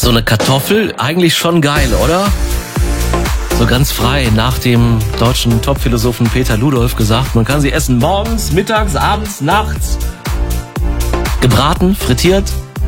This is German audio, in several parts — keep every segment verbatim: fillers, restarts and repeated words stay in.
so eine Kartoffel, eigentlich schon geil, oder? So ganz frei nach dem deutschen Topphilosophen Peter Ludolf gesagt, man kann sie essen morgens, mittags, abends, nachts. Gebraten, frittiert,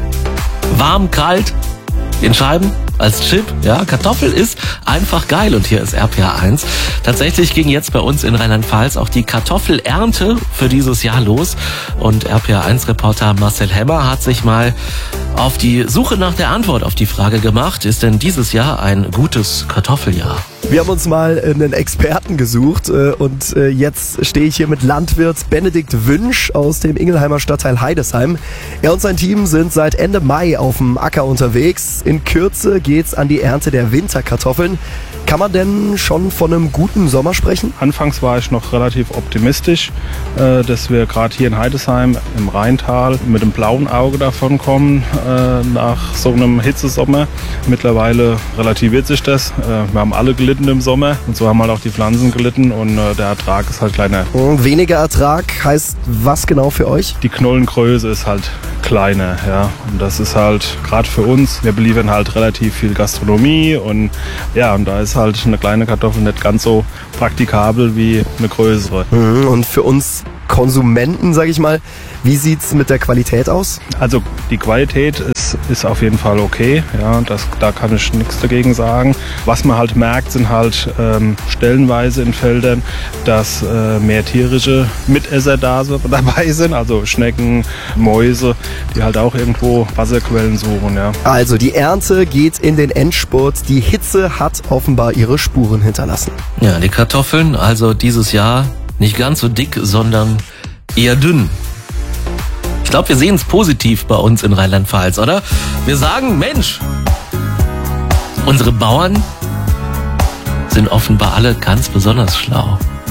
warm, kalt, in Scheiben, als Chip. Ja, Kartoffel ist einfach geil und hier ist R P R eins. Tatsächlich ging jetzt bei uns in Rheinland-Pfalz auch die Kartoffelernte für dieses Jahr los und R P R eins Reporter Marcel Hemmer hat sich mal auf die Suche nach der Antwort auf die Frage gemacht, ist denn dieses Jahr ein gutes Kartoffeljahr? Wir haben uns mal einen Experten gesucht und jetzt stehe ich hier mit Landwirt Benedikt Wünsch aus dem Ingelheimer Stadtteil Heidesheim. Er und sein Team sind seit Ende Mai auf dem Acker unterwegs. In Kürze geht's an die Ernte der Winterkartoffeln. Kann man denn schon von einem guten Sommer sprechen? Anfangs war ich noch relativ optimistisch, dass wir gerade hier in Heidesheim im Rheintal mit dem blauen Auge davon kommen nach so einem Hitzesommer. Mittlerweile relativiert sich das. Wir haben alle gelitten im Sommer und so haben halt auch die Pflanzen gelitten und der Ertrag ist halt kleiner. Weniger Ertrag heißt was genau für euch? Die Knollengröße ist halt kleiner, ja. Und das ist halt gerade für uns, wir beliefern halt relativ viel Gastronomie und ja, und da ist halt eine kleine Kartoffel nicht ganz so praktikabel wie eine größere. Und für uns Konsumenten, sage ich mal, wie sieht's mit der Qualität aus? Also die Qualität ist, ist auf jeden Fall okay, ja, das, da kann ich nichts dagegen sagen. Was man halt merkt, sind halt ähm, stellenweise in Feldern, dass äh, mehr tierische Mitesser da so dabei sind, also Schnecken, Mäuse, die halt auch irgendwo Wasserquellen suchen. Ja. Also die Ernte geht in den Endspurt, die Hitze hat offenbar ihre Spuren hinterlassen. Ja, die Kartoffeln, also dieses Jahr nicht ganz so dick, sondern eher dünn. Ich glaube, wir sehen es positiv bei uns in Rheinland-Pfalz, oder? Wir sagen, Mensch, unsere Bauern sind offenbar alle ganz besonders schlau.